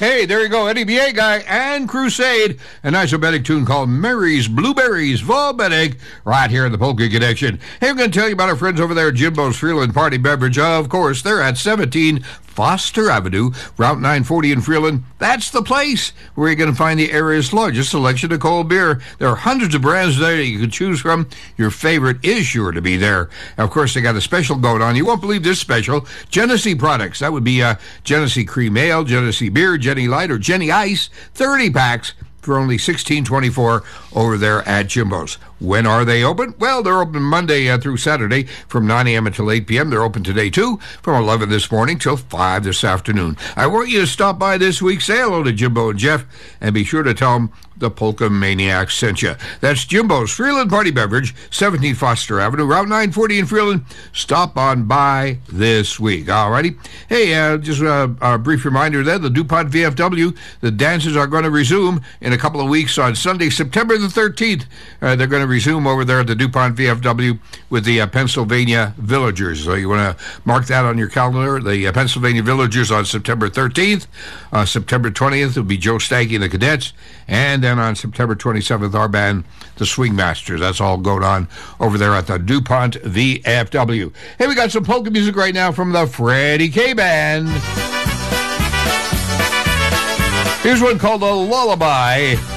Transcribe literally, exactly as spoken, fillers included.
Hey, there you go, Eddie B A guy and Crusade. A nice obetic tune called Mary's Blueberries, Vobetic, right here in the Polka Connection. Hey, I'm going to tell you about our friends over there at Jimbo's Freeland Party Beverage. Of course, they're at seventeen Foster Avenue, Route nine forty in Freeland. That's the place where you're going to find the area's largest selection of cold beer. There are hundreds of brands there that you can choose from. Your favorite is sure to be there. Of course, they got a special going on. You won't believe this special. Genesee products. That would be uh, Genesee Cream Ale, Genesee Beer, Jenny Light, or Jenny Ice. thirty packs for only sixteen twenty-four over there at Jimbo's. When are they open? Well, they're open Monday uh, through Saturday from nine a.m. until eight p.m. They're open today, too, from eleven this morning till five this afternoon. I want you to stop by this week, say hello to Jimbo and Jeff, and be sure to tell them the Polka Maniac sent you. That's Jimbo's Freeland Party Beverage, seventeen Foster Avenue, Route nine forty in Freeland. Stop on by this week, all righty? Hey, uh, just a, a brief reminder then, the DuPont V F W, the dances are going to resume in a couple of weeks on Sunday, September the thirteenth. Uh, they're going to resume over there at the DuPont V F W with the uh, Pennsylvania Villagers. So you want to mark that on your calendar. The uh, Pennsylvania Villagers on September thirteenth. Uh, September twentieth will be Joe Stanky and the Cadets. And then on September twenty-seventh, our band, the Swing Masters. That's all going on over there at the DuPont V F W. Hey, we got some polka music right now from the Freddie K Band. Here's one called A Lullaby.